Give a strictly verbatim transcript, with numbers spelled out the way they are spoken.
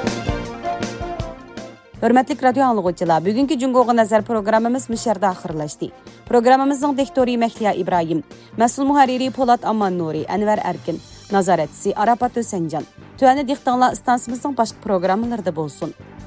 Hörmətli radio anlıqçılar, bugünkü Cüngoğa Nazar programımız müşərdə axırlaşdı. Programımızın diktori Məhliya İbrahim, məsul müharriri Polat Amman Nuri, Ənvər Ərkin, nazarətçisi Arapat Ösəncan. Tüvəni dixtanla istansımızın başqa proqramlarda bolsun.